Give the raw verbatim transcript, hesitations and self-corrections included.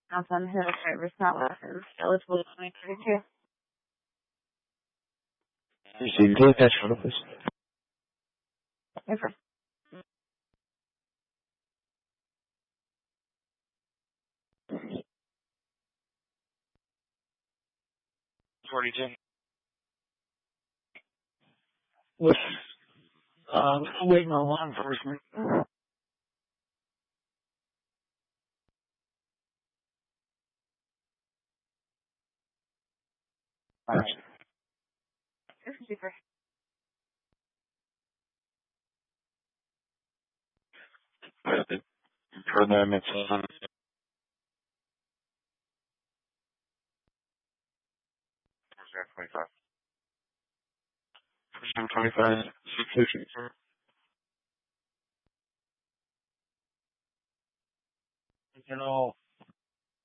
Outside Hill driver's not licensed, eligible twenty thirty-two. You can take that photo, please. Never. forty-two. With, um, waiting on law enforcement. Alright. Super. For them, it's uh, twenty-five. twenty-five, six fifty. You know,